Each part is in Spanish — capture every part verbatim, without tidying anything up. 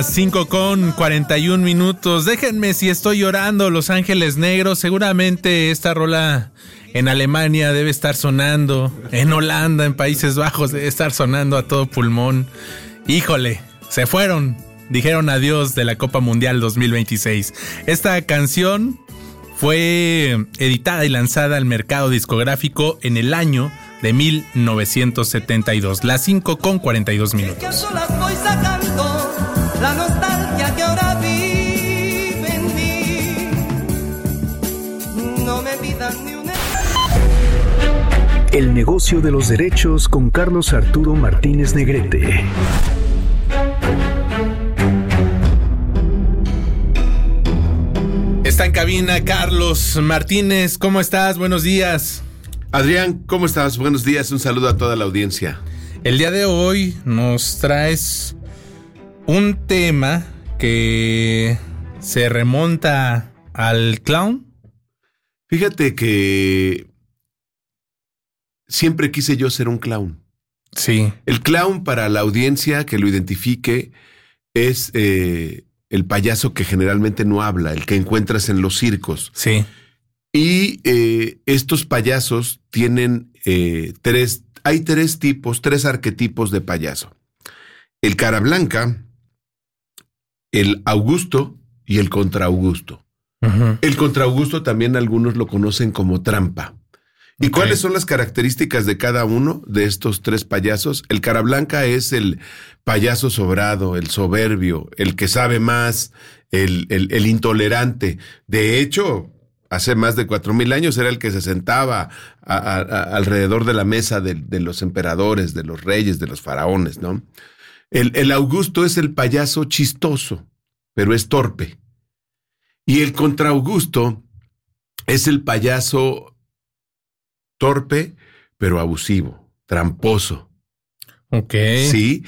cinco con cuarenta y un minutos. Déjenme si estoy llorando, Los Ángeles Negros. Seguramente esta rola en Alemania debe estar sonando, en Holanda, en Países Bajos debe estar sonando a todo pulmón. Híjole, se fueron, dijeron adiós de la Copa Mundial dos mil veintiséis. Esta canción fue editada y lanzada al mercado discográfico en el año de mil novecientos setenta y dos. Las cinco con cuarenta y dos minutos. Es que yo las voy sacando, la nostalgia que ahora vive en mí. No me pidan ni una. El negocio de los derechos con Carlos Arturo Martínez Negrete. Está en cabina Carlos Martínez. ¿Cómo estás? Buenos días. Adrián, ¿cómo estás? Buenos días, un saludo a toda la audiencia. El día de hoy nos traes un tema que se remonta al clown. Fíjate que siempre quise yo ser un clown. Sí. El clown, para la audiencia que lo identifique, es eh, el payaso que generalmente no habla, el que encuentras en los circos. Sí. Y eh, estos payasos tienen eh, tres, hay tres tipos, tres arquetipos de payaso. El cara blanca, el Augusto y el contra Augusto. Uh-huh. El contra Augusto también algunos lo conocen como trampa. ¿Y okay. cuáles son las características de cada uno de estos tres payasos? El cara blanca es el payaso sobrado, el soberbio, el que sabe más, el, el, el intolerante. De hecho, hace más de cuatro mil años era el que se sentaba a, a, a, alrededor de la mesa de, de los emperadores, de los reyes, de los faraones, ¿no? El, el Augusto es el payaso chistoso, pero es torpe. Y el contra Augusto es el payaso torpe, pero abusivo, tramposo. Ok. Sí.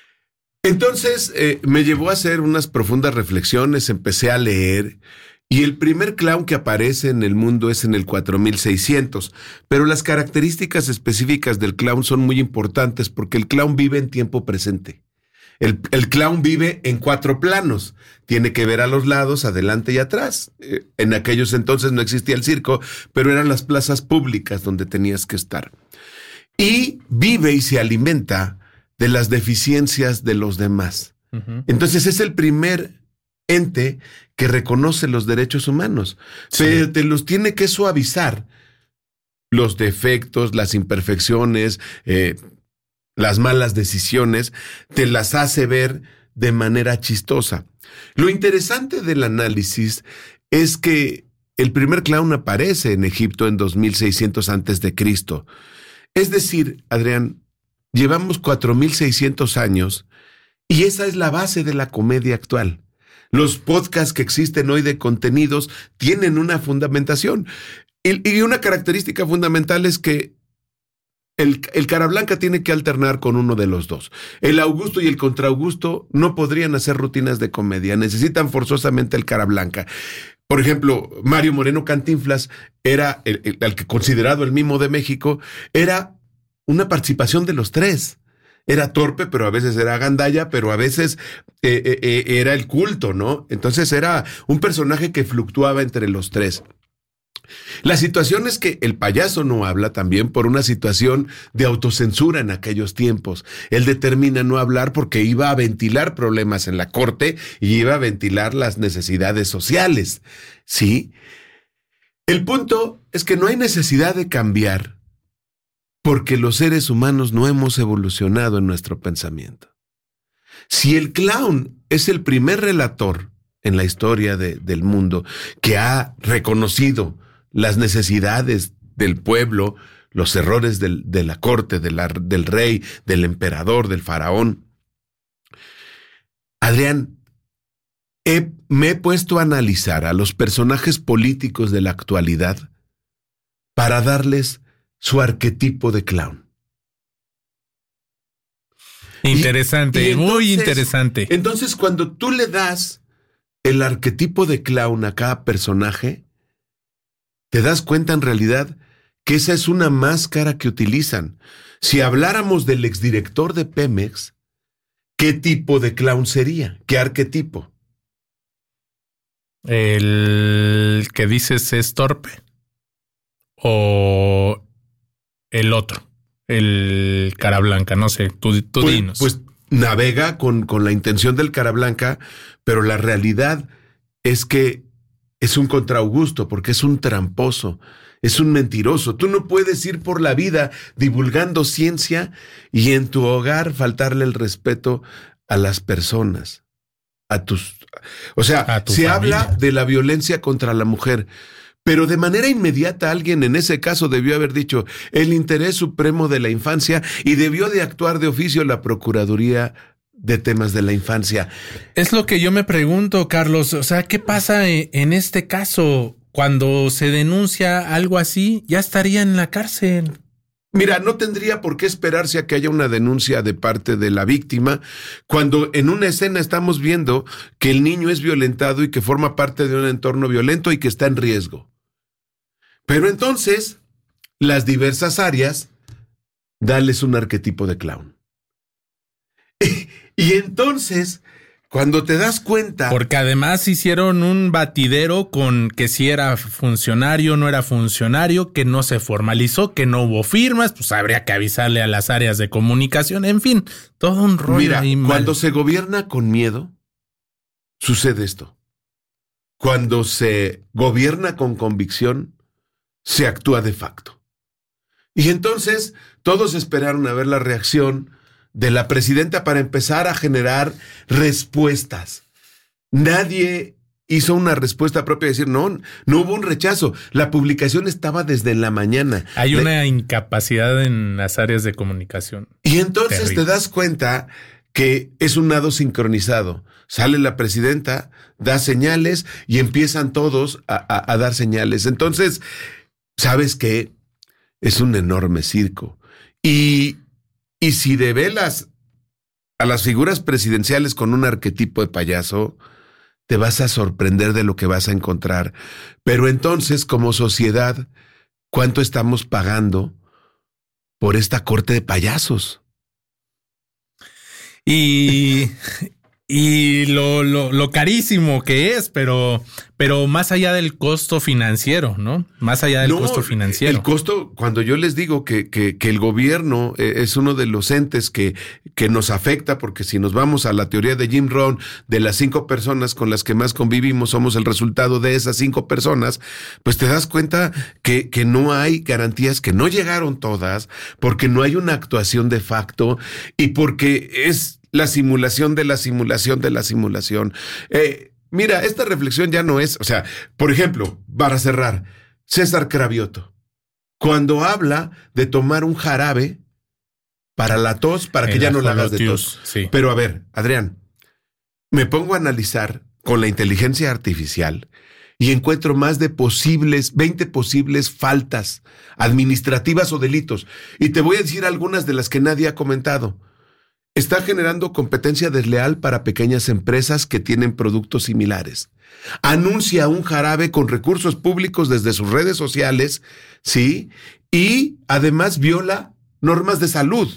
Entonces eh, me llevó a hacer unas profundas reflexiones, empecé a leer. Y el primer clown que aparece en el mundo es en el cuatro mil seiscientos, pero las características específicas del clown son muy importantes porque el clown vive en tiempo presente. El, el clown vive en cuatro planos, tiene que ver a los lados, adelante y atrás. Eh, en aquellos entonces no existía el circo, pero eran las plazas públicas donde tenías que estar. Y vive y se alimenta de las deficiencias de los demás. Uh-huh. Entonces es el primer ente que reconoce los derechos humanos, sí. Pero te los tiene que suavizar. Los defectos, las imperfecciones, eh, las malas decisiones, te las hace ver de manera chistosa. Lo interesante del análisis es que el primer clown aparece en Egipto en dos mil seiscientos antes de Cristo. Es decir, Adrián, llevamos cuatro mil seiscientos años y esa es la base de la comedia actual. Los podcasts que existen hoy de contenidos tienen una fundamentación. Y, y una característica fundamental es que el, el cara blanca tiene que alternar con uno de los dos. El Augusto y el contra Augusto no podrían hacer rutinas de comedia. Necesitan forzosamente el cara blanca. Por ejemplo, Mario Moreno Cantinflas era el, el, el que considerado el mimo de México, era una participación de los tres. Era torpe, pero a veces era gandalla, pero a veces eh, eh, era el culto, ¿no? Entonces era un personaje que fluctuaba entre los tres. La situación es que el payaso no habla también por una situación de autocensura en aquellos tiempos. Él determina no hablar porque iba a ventilar problemas en la corte y iba a ventilar las necesidades sociales, ¿sí? El punto es que no hay necesidad de cambiar porque los seres humanos no hemos evolucionado en nuestro pensamiento. Si el clown es el primer relator en la historia de, del mundo que ha reconocido las necesidades del pueblo, los errores del, de la corte, de la, del rey, del emperador, del faraón. Adrián, he, me he puesto a analizar a los personajes políticos de la actualidad para darles su arquetipo de clown. Interesante, y, y entonces, muy interesante. Entonces, cuando tú le das el arquetipo de clown a cada personaje, te das cuenta en realidad que esa es una máscara que utilizan. Si habláramos del exdirector de Pemex, ¿qué tipo de clown sería? ¿Qué arquetipo? ¿El que dices es torpe? ¿O el otro? El cara blanca, no sé, tú, tú pues, dinos. Pues navega con, con la intención del cara blanca, pero la realidad es que es un contraaugusto, porque es un tramposo, es un mentiroso. Tú no puedes ir por la vida divulgando ciencia y en tu hogar faltarle el respeto a las personas, a tus... O sea, a tu se familia. habla de la violencia contra la mujer, pero de manera inmediata alguien en ese caso debió haber dicho el interés supremo de la infancia y debió de actuar de oficio la Procuraduría de Temas de la Infancia. Es lo que yo me pregunto, Carlos. O sea, ¿qué pasa en este caso? Cuando se denuncia algo así, ya estaría en la cárcel. Mira, no tendría por qué esperarse a que haya una denuncia de parte de la víctima, cuando en una escena estamos viendo que el niño es violentado y que forma parte de un entorno violento y que está en riesgo. Pero entonces, las diversas áreas, dales un arquetipo de clown. Y entonces, cuando te das cuenta... Porque además hicieron un batidero con que si era funcionario, no era funcionario, que no se formalizó, que no hubo firmas, pues habría que avisarle a las áreas de comunicación, en fin, todo un rollo. Mira, ahí mal. Cuando se gobierna con miedo, sucede esto. Cuando se gobierna con convicción, se actúa de facto. Y entonces todos esperaron a ver la reacción de la presidenta para empezar a generar respuestas. Nadie hizo una respuesta propia, decir, no, no hubo un rechazo. La publicación estaba desde la mañana. Hay Le... una incapacidad en las áreas de comunicación. Y entonces terrible. Te das cuenta que es un nado sincronizado. Sale la presidenta, da señales y empiezan todos a, a, a dar señales. Entonces, ¿sabes qué? Es un enorme circo. Y, y si develas a las figuras presidenciales con un arquetipo de payaso, te vas a sorprender de lo que vas a encontrar. Pero entonces, como sociedad, ¿cuánto estamos pagando por esta corte de payasos? Y, y lo, lo, lo carísimo que es, pero, pero más allá del costo financiero, ¿no? Más allá del no, costo financiero. El costo, cuando yo les digo que, que, que el gobierno es uno de los entes que, que nos afecta, porque si nos vamos a la teoría de Jim Rohn, de las cinco personas con las que más convivimos, somos el resultado de esas cinco personas, pues te das cuenta que, que no hay garantías, que no llegaron todas, porque no hay una actuación de facto y porque es la simulación de la simulación de la simulación. Eh, mira, esta reflexión ya no es, o sea, por ejemplo, para cerrar, César Cravioto, cuando habla de tomar un jarabe para la tos, para que El ya no la hagas de ajolotius, tos. sí. Pero a ver, Adrián, me pongo a analizar con la inteligencia artificial y encuentro más de posibles, veinte posibles faltas administrativas o delitos. Y te voy a decir algunas de las que nadie ha comentado. Está generando competencia desleal para pequeñas empresas que tienen productos similares. Anuncia un jarabe con recursos públicos desde sus redes sociales, ¿sí? Y además viola normas de salud.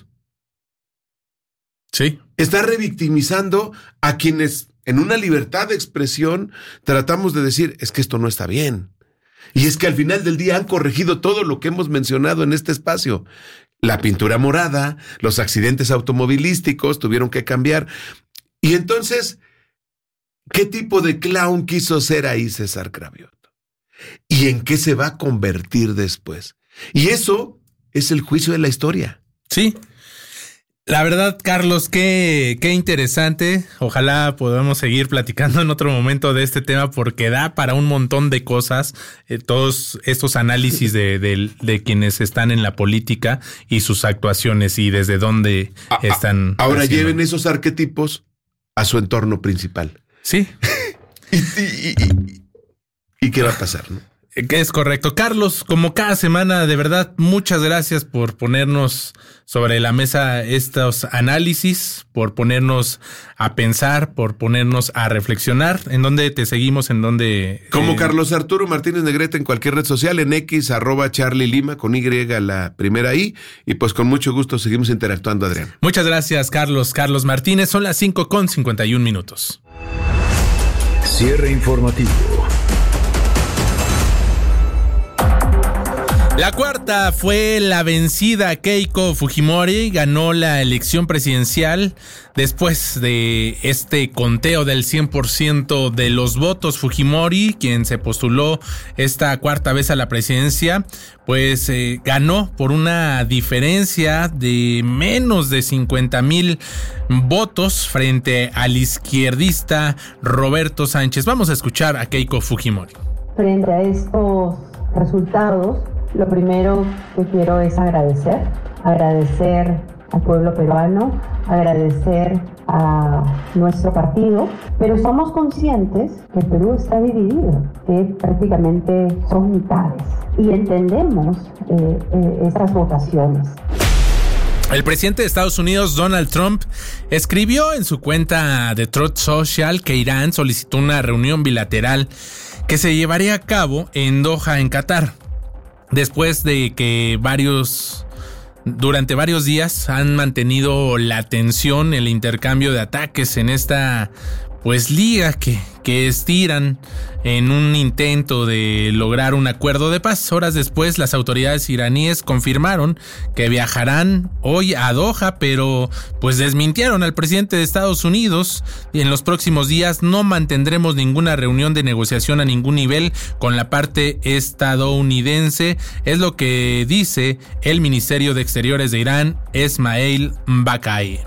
Sí. Está revictimizando a quienes en una libertad de expresión tratamos de decir, es que esto no está bien. Y es que al final del día han corregido todo lo que hemos mencionado en este espacio. La pintura morada, los accidentes automovilísticos tuvieron que cambiar. Y entonces, ¿qué tipo de clown quiso ser ahí César Cravioto? ¿Y en qué se va a convertir después? Y eso es el juicio de la historia. Sí. La verdad, Carlos, qué, qué interesante. Ojalá podamos seguir platicando en otro momento de este tema porque da para un montón de cosas, eh, todos estos análisis de, de, de quienes están en la política y sus actuaciones y desde dónde A, están. Ahora haciendo. lleven esos arquetipos a su entorno principal. Sí. ¿Y, y, y, y qué va a pasar, no? Es correcto. Carlos, como cada semana, de verdad, muchas gracias por ponernos sobre la mesa estos análisis, por ponernos a pensar, por ponernos a reflexionar. ¿En dónde te seguimos? ¿En dónde? Como eh... Carlos Arturo Martínez Negrete en cualquier red social, en X, arroba Charlie Lima, con Y la primera I, y pues con mucho gusto seguimos interactuando, Adrián. Muchas gracias, Carlos. Carlos Martínez, son las cinco con cincuenta y un minutos. Cierre informativo. La cuarta fue la vencida. Keiko Fujimori ganó la elección presidencial después de este conteo del cien por ciento de los votos. Fujimori, quien se postuló esta cuarta vez a la presidencia, pues eh, ganó por una diferencia de menos de cincuenta mil votos frente al izquierdista Roberto Sánchez. Vamos a escuchar a Keiko Fujimori. Frente a estos resultados, lo primero que quiero es agradecer, agradecer al pueblo peruano, agradecer a nuestro partido, pero somos conscientes que el Perú está dividido, que prácticamente son mitades, y entendemos eh, eh, estas votaciones. El presidente de Estados Unidos, Donald Trump, escribió en su cuenta de Truth Social que Irán solicitó una reunión bilateral que se llevaría a cabo en Doha, en Qatar. Después de que varios, durante varios días han mantenido la tensión, el intercambio de ataques en esta pues liga que, que estiran en un intento de lograr un acuerdo de paz. Horas después, las autoridades iraníes confirmaron que viajarán hoy a Doha, pero pues desmintieron al presidente de Estados Unidos. Y en los próximos días no mantendremos ninguna reunión de negociación a ningún nivel con la parte estadounidense, es lo que dice el Ministerio de Exteriores de Irán, Esmail Bakai.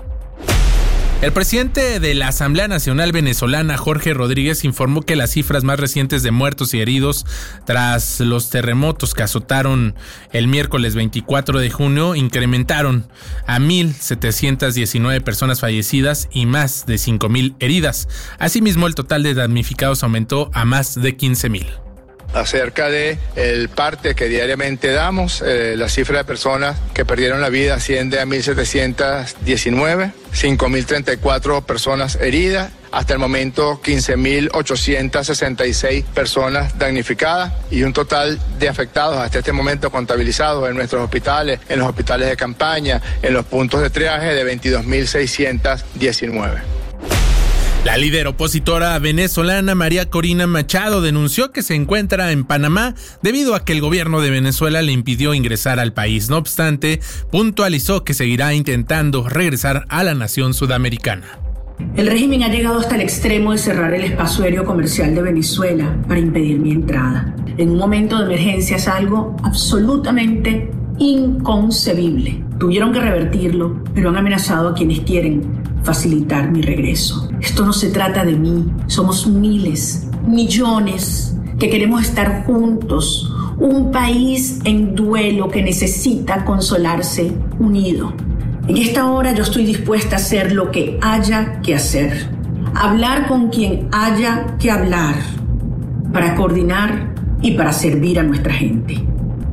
El presidente de la Asamblea Nacional Venezolana, Jorge Rodríguez, informó que las cifras más recientes de muertos y heridos tras los terremotos que azotaron el miércoles veinticuatro de junio incrementaron a mil setecientas diecinueve personas fallecidas y más de cinco mil heridas. Asimismo, el total de damnificados aumentó a más de quince mil. Acerca de el parte que diariamente damos, eh, la cifra de personas que perdieron la vida asciende a mil setecientas diecinueve, cinco mil treinta y cuatro personas heridas, hasta el momento quince mil ochocientas sesenta y seis personas damnificadas y un total de afectados hasta este momento contabilizados en nuestros hospitales, en los hospitales de campaña, en los puntos de triaje de veintidós mil seiscientos diecinueve. La líder opositora venezolana María Corina Machado denunció que se encuentra en Panamá debido a que el gobierno de Venezuela le impidió ingresar al país. No obstante, puntualizó que seguirá intentando regresar a la nación sudamericana. El régimen ha llegado hasta el extremo de cerrar el espacio aéreo comercial de Venezuela para impedir mi entrada. En un momento de emergencia es algo absolutamente inconcebible. Tuvieron que revertirlo, pero han amenazado a quienes quieren facilitar mi regreso. Esto no se trata de mí, somos miles, millones que queremos estar juntos, un país en duelo que necesita consolarse unido. En esta hora yo estoy dispuesta a hacer lo que haya que hacer, hablar con quien haya que hablar, para coordinar y para servir a nuestra gente.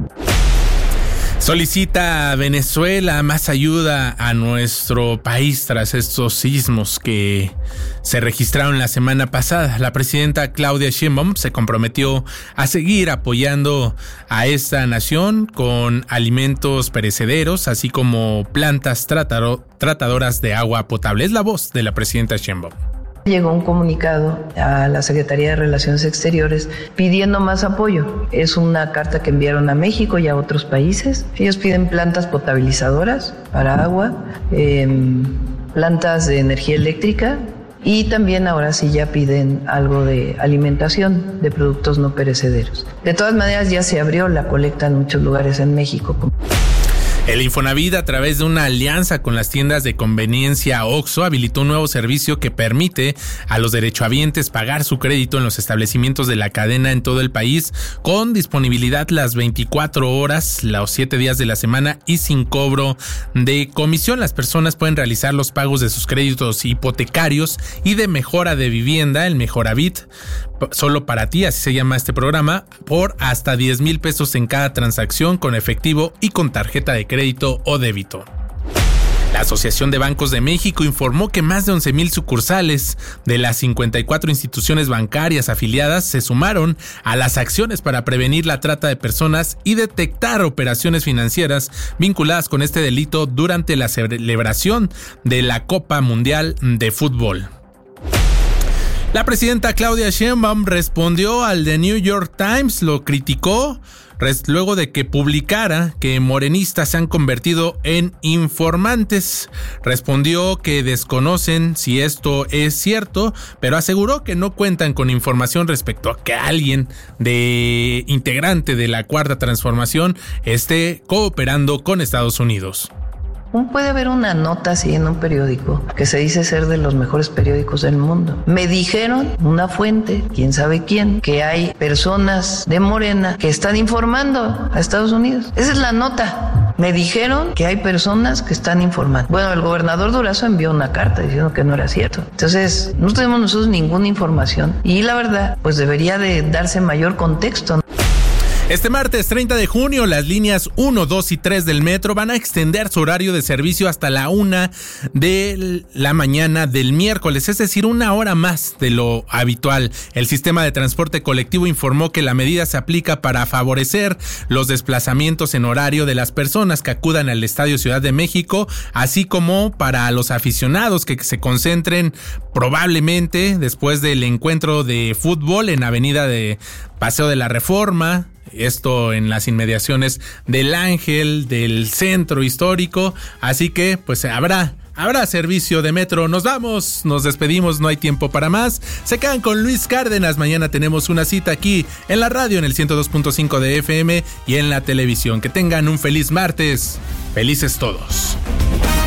Solicita a Venezuela más ayuda a nuestro país tras estos sismos que se registraron la semana pasada. La presidenta Claudia Sheinbaum se comprometió a seguir apoyando a esta nación con alimentos perecederos, así como plantas tratado, tratadoras de agua potable. Es la voz de la presidenta Sheinbaum. Llegó un comunicado a la Secretaría de Relaciones Exteriores pidiendo más apoyo. Es una carta que enviaron a México y a otros países. Ellos piden plantas potabilizadoras para agua, eh, plantas de energía eléctrica y también ahora sí ya piden algo de alimentación de productos no perecederos. De todas maneras ya se abrió la colecta en muchos lugares en México. El Infonavit, a través de una alianza con las tiendas de conveniencia Oxxo, habilitó un nuevo servicio que permite a los derechohabientes pagar su crédito en los establecimientos de la cadena en todo el país, con disponibilidad las veinticuatro horas, los siete días de la semana y sin cobro de comisión. Las personas pueden realizar los pagos de sus créditos hipotecarios y de mejora de vivienda, el Mejoravit, solo para ti, así se llama este programa, por hasta diez mil pesos en cada transacción con efectivo y con tarjeta de crédito o débito. La Asociación de Bancos de México informó que más de once mil sucursales de las cincuenta y cuatro instituciones bancarias afiliadas se sumaron a las acciones para prevenir la trata de personas y detectar operaciones financieras vinculadas con este delito durante la celebración de la Copa Mundial de Fútbol. La presidenta Claudia Sheinbaum respondió al The New York Times, lo criticó luego de que publicara que morenistas se han convertido en informantes. Respondió que desconocen si esto es cierto, pero aseguró que no cuentan con información respecto a que alguien de integrante de la Cuarta Transformación esté cooperando con Estados Unidos. Puede haber una nota así en un periódico que se dice ser de los mejores periódicos del mundo. Me dijeron, una fuente, quién sabe quién, que hay personas de Morena que están informando a Estados Unidos. Esa es la nota. Me dijeron que hay personas que están informando. Bueno, el gobernador Durazo envió una carta diciendo que no era cierto. Entonces, no tenemos nosotros ninguna información y la verdad, pues debería de darse mayor contexto. Este martes treinta de junio, las líneas uno, dos y tres del metro van a extender su horario de servicio hasta la una de la mañana del miércoles, es decir, una hora más de lo habitual. El sistema de transporte colectivo informó que la medida se aplica para favorecer los desplazamientos en horario de las personas que acudan al Estadio Ciudad de México, así como para los aficionados que se concentren probablemente después del encuentro de fútbol en Avenida de Paseo de la Reforma. Esto en las inmediaciones del Ángel, del centro histórico. Así que pues habrá, habrá servicio de metro. Nos vamos, nos despedimos, no hay tiempo para más. Se quedan con Luis Cárdenas. Mañana tenemos una cita aquí en la radio en el ciento dos punto cinco de F M y en la televisión. Que tengan un feliz martes. Felices todos.